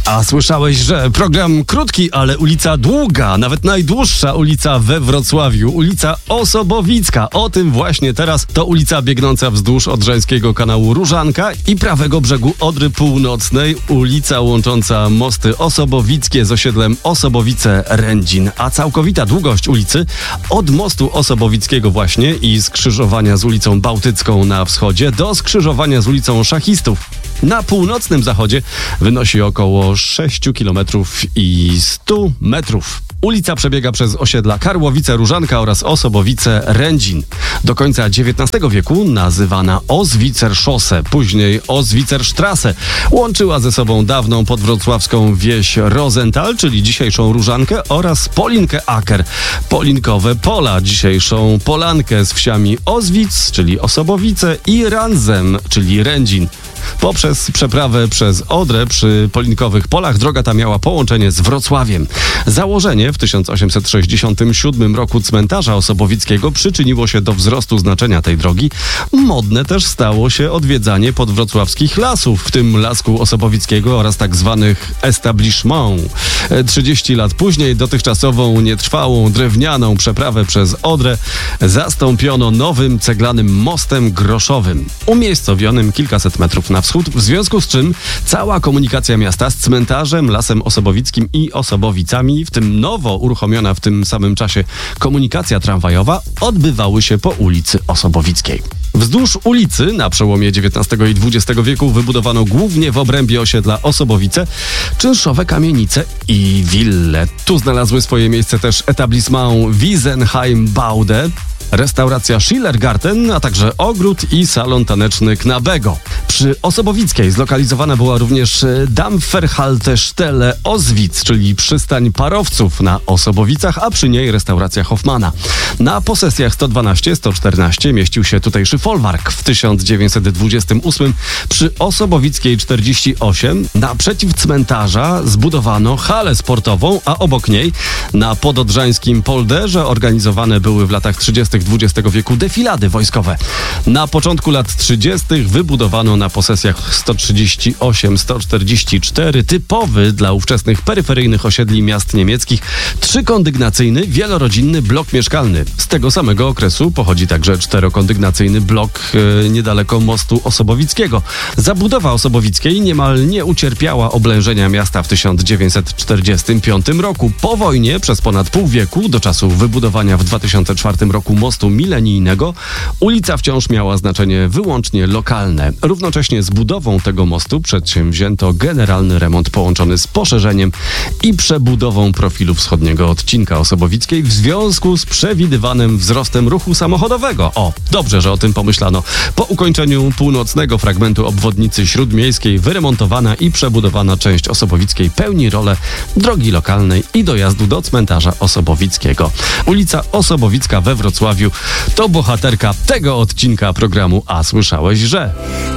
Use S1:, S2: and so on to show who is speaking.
S1: A słyszałeś, że program krótki, ale ulica długa, nawet najdłuższa ulica we Wrocławiu, ulica Osobowicka. O tym właśnie teraz. To ulica biegnąca wzdłuż Odrzańskiego Kanału Różanka i prawego brzegu Odry Północnej, ulica łącząca mosty Osobowickie z osiedlem Osobowice-Rędzin. A całkowita długość ulicy od mostu Osobowickiego właśnie i skrzyżowania z ulicą Bałtycką na wschodzie do skrzyżowania z ulicą Szachistów na północnym zachodzie wynosi około 6 km i 100 metrów. Ulica przebiega przez osiedla Karłowice, Różanka oraz Osobowice, Rędzin. Do końca XIX wieku nazywana Oswicerszosę, później Oswicerstrasse, łączyła ze sobą dawną podwrocławską wieś Rosenthal, czyli dzisiejszą Różankę, oraz Polinkę-Aker, Polinkowe Pola, dzisiejszą Polankę z wsiami Oswic, czyli Osobowice, i Ranzem, czyli Rędzin. Poprzez przeprawę przez Odrę przy Polinkowych Polach droga ta miała połączenie z Wrocławiem. Założenie w 1867 roku cmentarza Osobowickiego przyczyniło się do wzrostu znaczenia tej drogi. Modne też stało się odwiedzanie podwrocławskich lasów, w tym Lasku Osobowickiego oraz tak zwanych establishment. 30 lat później dotychczasową, nietrwałą, drewnianą przeprawę przez Odrę zastąpiono nowym ceglanym mostem groszowym, umiejscowionym kilkaset metrów na wschód, w związku z czym cała komunikacja miasta z cmentarzem, Lasem Osobowickim i Osobowicami, w tym nowo uruchomiona w tym samym czasie komunikacja tramwajowa, odbywały się po ulicy Osobowickiej. Wzdłuż ulicy na przełomie XIX i XX wieku wybudowano głównie w obrębie osiedla Osobowice czynszowe kamienice i wille. Tu znalazły swoje miejsce też etablissement Wiesenheim-Baude, restauracja Schillergarten, a także ogród i salon taneczny Knabego. Przy Osobowickiej zlokalizowana była również Dampferhaltestelle Oswitz, czyli przystań parowców na Osobowicach, a przy niej restauracja Hoffmana. Na posesjach 112-114 mieścił się tutejszy folwark. W 1928 przy Osobowickiej 48 naprzeciw cmentarza zbudowano halę sportową, a obok niej na pododrzańskim polderze organizowane były w latach 30. XX wieku defilady wojskowe. Na początku lat 30. wybudowano na posesjach 138-144 typowy dla ówczesnych peryferyjnych osiedli miast niemieckich trzykondygnacyjny, wielorodzinny blok mieszkalny. Z tego samego okresu pochodzi także czterokondygnacyjny blok niedaleko mostu Osobowickiego. Zabudowa Osobowickiej niemal nie ucierpiała oblężenia miasta w 1945 roku. Po wojnie przez ponad pół wieku, do czasu wybudowania w 2004 roku mostu milenijnego, ulica wciąż miała znaczenie wyłącznie lokalne. Równocześnie z budową tego mostu przedsięwzięto generalny remont połączony z poszerzeniem i przebudową profilu wschodniego odcinka Osobowickiej w związku z przewidywanym wzrostem ruchu samochodowego. O, dobrze, że o tym pomyślano. Po ukończeniu północnego fragmentu obwodnicy śródmiejskiej wyremontowana i przebudowana część Osobowickiej pełni rolę drogi lokalnej i dojazdu do cmentarza Osobowickiego. Ulica Osobowicka we Wrocławiu to bohaterka tego odcinka programu A słyszałeś, że...